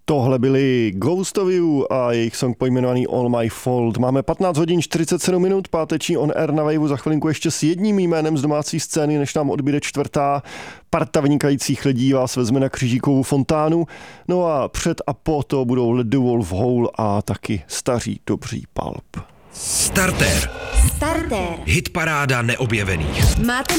Tohle byli Ghost of You a jejich song pojmenovaný All My Fault. Máme 15 hodin 47 minut, páteční on air na Waveu, za chvilinku ještě s jedním jménem z domácí scény, než nám odbyde čtvrtá parta vynikajících lidí, vás vezme na Křížíkovu fontánu. No a před a po to budou Let the Wolf Howl a taky staří dobří Pulp. Startér. Hitparáda neobjevených. Máte